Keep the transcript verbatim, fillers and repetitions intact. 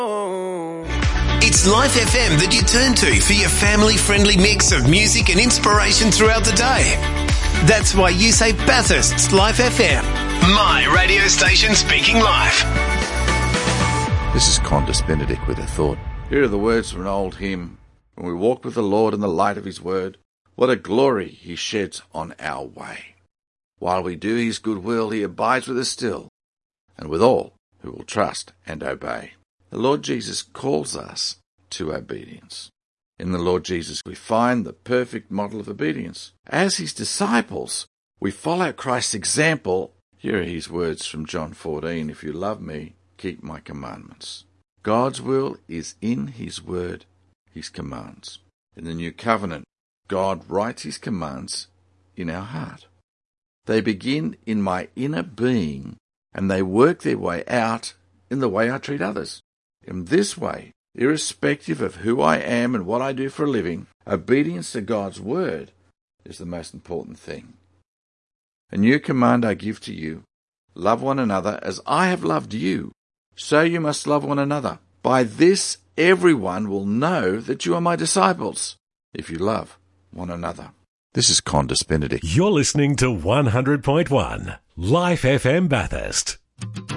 It's Life F M that you turn to for your family-friendly mix of music and inspiration throughout the day. That's why you say Bathurst's Life F M. My radio station speaking life. This is Condis Benedict with a thought. Here are the words from an old hymn. When we walk with the Lord in the light of his word, what a glory he sheds on our way. While we do his good will, he abides with us still, and with all who will trust and obey. The Lord Jesus calls us to obedience. In the Lord Jesus, we find the perfect model of obedience. As his disciples, we follow Christ's example. Here are his words from John fourteen. If you love me, keep my commandments. God's will is in his word, his commands. In the new covenant, God writes his commands in our heart. They begin in my inner being, and they work their way out in the way I treat others. In this way, irrespective of who I am and what I do for a living, obedience to God's word is the most important thing. A new command I give to you, love one another as I have loved you, so you must love one another. By this everyone will know that you are my disciples, if you love one another. This is Condis Benedict. You're listening to one hundred point one Life F M Bathurst.